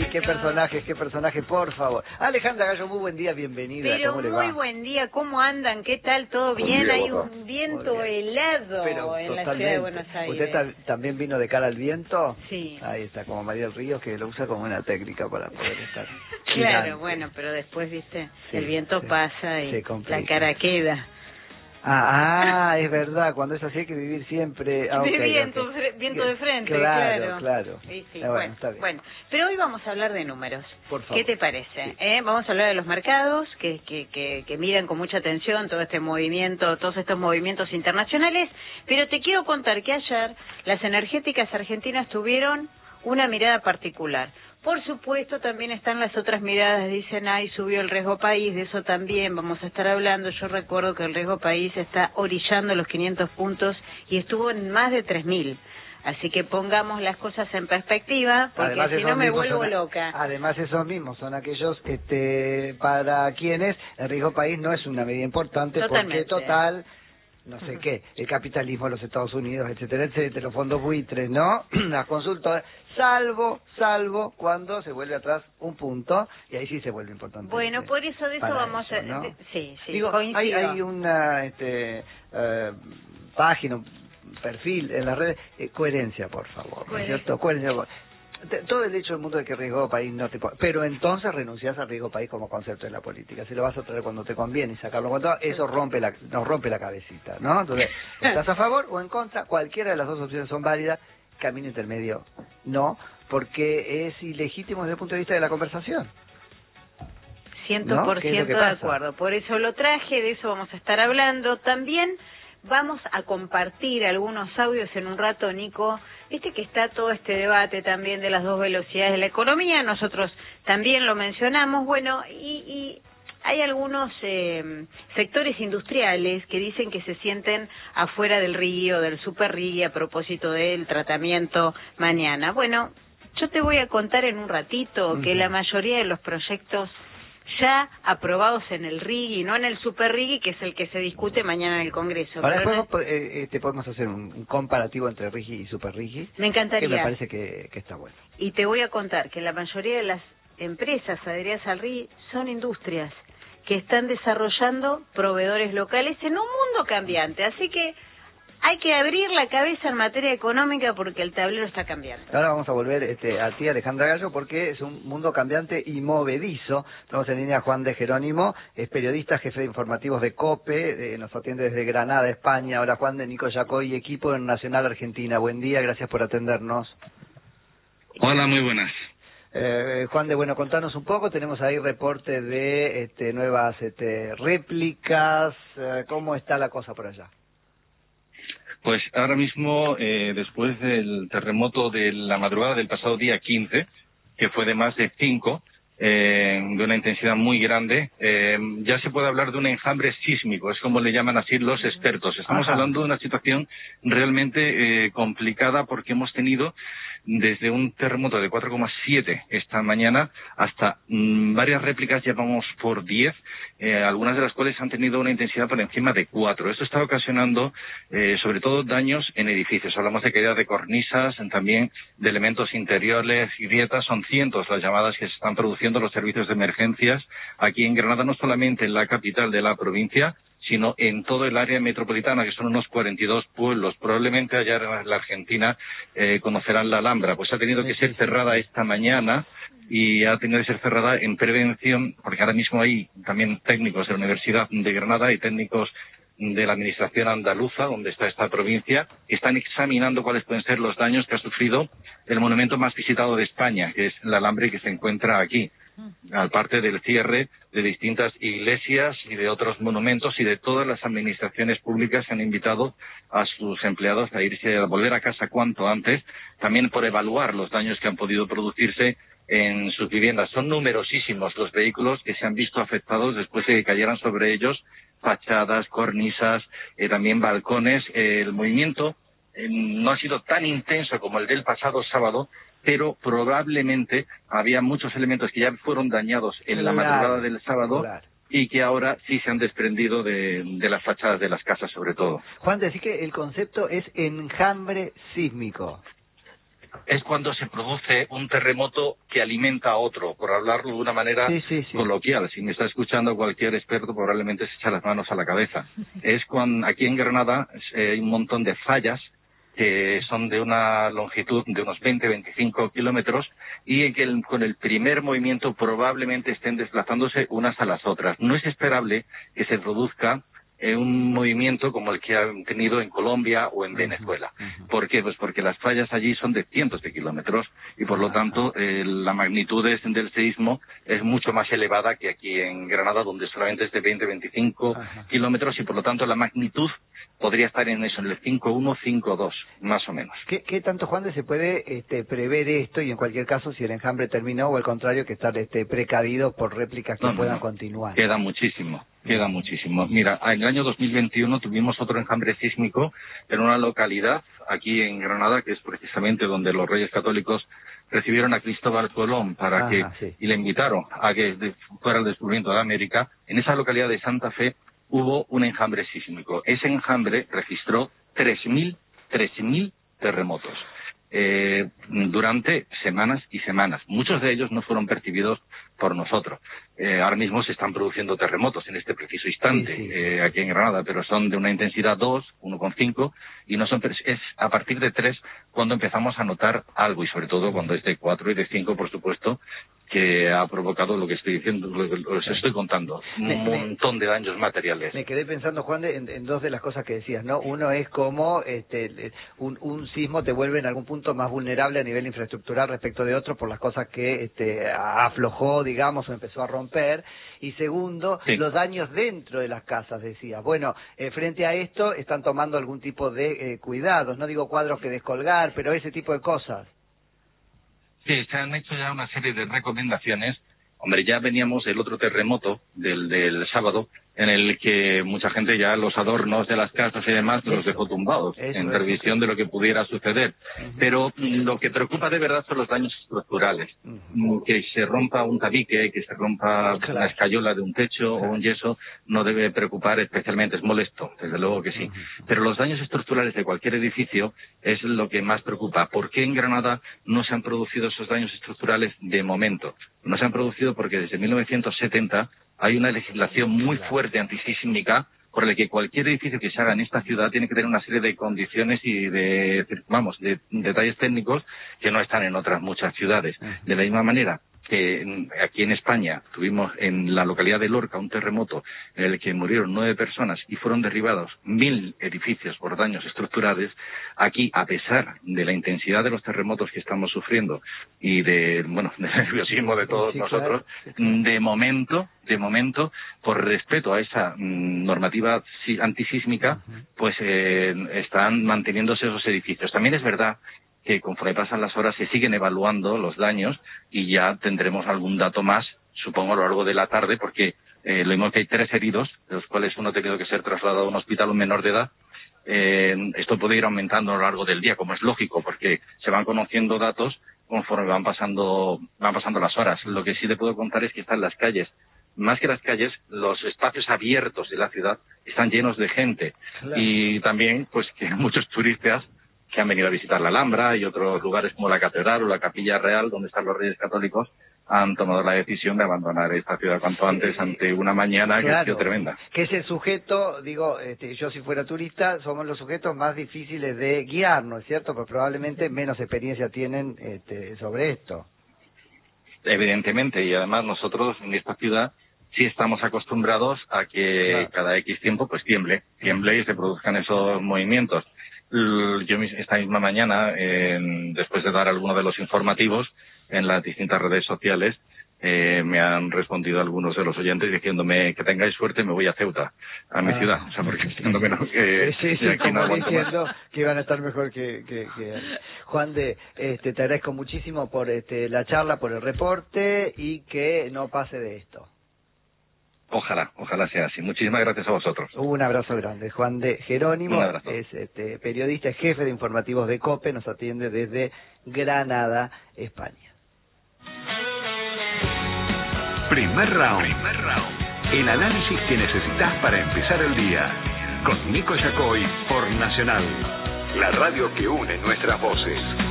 qué personaje, por favor. Alejandra Gallo, muy buen día, bienvenida. Pero ¿Cómo le va? muy buen día, ¿cómo andan? ¿Qué tal? ¿Todo bien? Día, Hay papá. un viento helado en la ciudad de Buenos Aires. ¿Usted también vino de cara al viento? Sí. Ahí está, como María del Río, que lo usa como una técnica para poder estar. Claro, gigante. bueno, pero después, viste, Sí, el viento sí, pasa y se complica. la cara queda. Es verdad, cuando es así hay que vivir siempre... Viento de frente, Claro. Sí, Bueno, está bien. bueno, pero hoy vamos a hablar de números. Por favor. ¿Qué te parece? Sí. Vamos a hablar de los mercados, que miran con mucha atención todo este movimiento, todos estos movimientos internacionales, pero te quiero contar que ayer las energéticas argentinas tuvieron una mirada particular. Por supuesto, también están las otras miradas, dicen, subió el riesgo país, de eso también vamos a estar hablando. Yo recuerdo que el riesgo país está orillando los 500 puntos y estuvo en más de 3.000. Así que pongamos las cosas en perspectiva, porque Además, si no me vuelvo loca. Además, esos mismos son aquellos para quienes el riesgo país no es una medida importante. Totalmente. Porque total... no sé qué, el capitalismo de los Estados Unidos, etcétera, los fondos buitres, ¿no? Las consultas, salvo cuando se vuelve atrás un punto, y ahí sí se vuelve importante. Bueno, por eso de eso vamos a... ¿no? Sí, Digo, coincido. hay una página, un perfil en las redes, coherencia, por favor, ¿no es cierto? Coherencia, todo el hecho del mundo de que riesgo país no te... Pero entonces renuncias al riesgo país como concepto en la política. Si lo vas a traer cuando te conviene y sacarlo cuando... Eso nos rompe la cabecita, ¿no? Entonces, ¿estás a favor o en contra? Cualquiera de las dos opciones son válidas. Camino intermedio, no, porque es ilegítimo desde el punto de vista de la conversación. 100% de acuerdo. Por eso lo traje, de eso vamos a estar hablando. También vamos a compartir algunos audios en un rato, Nico. Viste que está todo este debate también de las dos velocidades de la economía. Nosotros también lo mencionamos. Bueno, y hay algunos sectores industriales que dicen que se sienten afuera del RIGI o del super RIGI a propósito del tratamiento mañana. Bueno, yo te voy a contar en un ratito que la mayoría de los proyectos ya aprobados en el RIGI, no en el Super RIGI, que es el que se discute mañana en el Congreso. Ahora podemos hacer un comparativo entre RIGI y Super RIGI. Me encantaría. Que me parece que está bueno. Y te voy a contar que la mayoría de las empresas adheridas al RIGI son industrias que están desarrollando proveedores locales en un mundo cambiante. Así que hay que abrir la cabeza en materia económica porque el tablero está cambiando. Ahora vamos a volver a ti, Alejandra Gallo, porque es un mundo cambiante y movedizo. Tenemos en línea a Juan de Jerónimo, es periodista, jefe de informativos de COPE, nos atiende desde Granada, España. Hola Juan, de Nico Yacoy, equipo en Nacional Argentina. Buen día, gracias por atendernos. Hola, muy buenas. Juan de, bueno, contanos un poco, tenemos ahí reporte de nuevas réplicas, ¿cómo está la cosa por allá? Pues ahora mismo, después del terremoto de la madrugada del pasado día 15, que fue de más de 5, de una intensidad muy grande, ya se puede hablar de un enjambre sísmico, es como le llaman así los expertos. Estamos hablando de una situación realmente complicada porque hemos tenido desde un terremoto de 4,7 esta mañana hasta varias réplicas, ya vamos por 10, algunas de las cuales han tenido una intensidad por encima de 4. Esto está ocasionando sobre todo daños en edificios. Hablamos de caída de cornisas, también de elementos interiores y grietas. Son cientos las llamadas que se están produciendo los servicios de emergencias aquí en Granada, no solamente en la capital de la provincia, sino en todo el área metropolitana, que son unos 42 pueblos. Probablemente allá en la Argentina conocerán la Alhambra. Pues ha tenido que ser cerrada esta mañana y ha tenido que ser cerrada en prevención, porque ahora mismo hay también técnicos de la Universidad de Granada y técnicos de la Administración andaluza, donde está esta provincia, que están examinando cuáles pueden ser los daños que ha sufrido el monumento más visitado de España, que es la Alhambra, que se encuentra aquí. Aparte del cierre de distintas iglesias y de otros monumentos, y de todas las administraciones públicas han invitado a sus empleados a irse, a volver a casa cuanto antes, también por evaluar los daños que han podido producirse en sus viviendas. Son numerosísimos los vehículos que se han visto afectados después de que cayeran sobre ellos fachadas, cornisas, también balcones. El movimiento no ha sido tan intenso como el del pasado sábado, pero probablemente había muchos elementos que ya fueron dañados en la madrugada del sábado y que ahora sí se han desprendido de las fachadas de las casas, sobre todo. Juan, decís que el concepto es enjambre sísmico. es cuando se produce un terremoto que alimenta a otro, por hablarlo de una manera coloquial. Si me está escuchando cualquier experto, probablemente se echa las manos a la cabeza. Es cuando aquí en Granada hay un montón de fallas que son de una longitud de unos 20-25 kilómetros y en que con el primer movimiento probablemente estén desplazándose unas a las otras. No es esperable que se produzca un movimiento como el que han tenido en Colombia o en Venezuela. ¿Por qué? Pues porque las fallas allí son de cientos de kilómetros y por lo tanto la magnitud del seísmo es mucho más elevada que aquí en Granada, donde solamente es de 20-25 kilómetros y por lo tanto la magnitud podría estar en eso, en el 5.1, 5.2, más o menos. ¿Qué tanto, Juan, se puede prever esto y en cualquier caso si el enjambre terminó o al contrario que estar precavido por réplicas que puedan continuar? Queda muchísimo. Mira, en el año 2021 tuvimos otro enjambre sísmico en una localidad aquí en Granada, que es precisamente donde los Reyes Católicos recibieron a Cristóbal Colón y le invitaron a que fuera el descubrimiento de América. En esa localidad de Santa Fe hubo un enjambre sísmico. Ese enjambre registró 3.000 terremotos durante semanas y semanas. Muchos de ellos no fueron percibidos por nosotros. Ahora mismo se están produciendo terremotos en este preciso instante aquí en Granada, pero son de una intensidad 2, 1,5 y no son es a partir de 3 cuando empezamos a notar algo y sobre todo cuando es de 4 y de 5, por supuesto, que ha provocado lo que estoy diciendo, os estoy contando, un montón de daños materiales. Me quedé pensando, Juan, en dos de las cosas que decías, ¿no? Uno es cómo un sismo te vuelve en algún punto más vulnerable a nivel infraestructural respecto de otro por las cosas que aflojó, digamos, o empezó a romper. Y segundo, los daños dentro de las casas, decías. Bueno, frente a esto están tomando algún tipo de cuidados, no digo cuadros que descolgar, pero ese tipo de cosas. Sí, se han hecho ya una serie de recomendaciones. Hombre, ya veníamos del otro terremoto del sábado, en el que mucha gente ya los adornos de las casas y demás los dejó tumbados, en previsión de lo que pudiera suceder. Pero lo que preocupa de verdad son los daños estructurales. Que se rompa un tabique, que se rompa la escayola de un techo o un yeso, no debe preocupar especialmente, es molesto, desde luego que sí. Pero los daños estructurales de cualquier edificio es lo que más preocupa. ¿Por qué en Granada no se han producido esos daños estructurales de momento? No se han producido porque desde 1970 hay una legislación muy fuerte antisísmica por la que cualquier edificio que se haga en esta ciudad tiene que tener una serie de condiciones y de detalles técnicos que no están en otras muchas ciudades. De la misma manera que aquí en España tuvimos en la localidad de Lorca un terremoto en el que murieron 9 personas y fueron derribados 1.000 edificios por daños estructurales. Aquí, a pesar de la intensidad de los terremotos que estamos sufriendo y del nerviosismo de todos nosotros, de momento, por respeto a esa normativa antisísmica, pues están manteniéndose esos edificios. También es verdad que conforme pasan las horas se siguen evaluando los daños y ya tendremos algún dato más, supongo a lo largo de la tarde, porque lo mismo que hay 3 heridos, de los cuales uno ha tenido que ser trasladado a un hospital, un menor de edad. Esto puede ir aumentando a lo largo del día, como es lógico, porque se van conociendo datos conforme van pasando las horas. Lo que sí te puedo contar es que están las calles. Más que las calles, los espacios abiertos de la ciudad están llenos de gente. Y también, pues, que muchos turistas que han venido a visitar la Alhambra y otros lugares como la Catedral o la Capilla Real, donde están los Reyes Católicos, han tomado la decisión de abandonar esta ciudad cuanto antes ante una mañana que ha sido tremenda. Que es el sujeto, digo, yo si fuera turista, somos los sujetos más difíciles de guiar, ¿no es cierto? Porque probablemente menos experiencia tienen sobre esto. Evidentemente, y además nosotros en esta ciudad sí estamos acostumbrados a que cada X tiempo pues tiemble y se produzcan esos movimientos. Yo esta misma mañana, después de dar algunos de los informativos en las distintas redes sociales, me han respondido algunos de los oyentes diciéndome que tengáis suerte, me voy a Ceuta, a mi ciudad, o sea, porque siendo menos que aquí no aguanto diciendo más. Que iban a estar mejor que Juan, te agradezco muchísimo por la charla, por el reporte y que no pase de esto. Ojalá sea así. Muchísimas gracias a vosotros. Un abrazo grande. Juan de Jerónimo es periodista, jefe de informativos de COPE, nos atiende desde Granada, España. Primer round. El análisis que necesitas para empezar el día. Con Nico Yacoy por Nacional, la radio que une nuestras voces.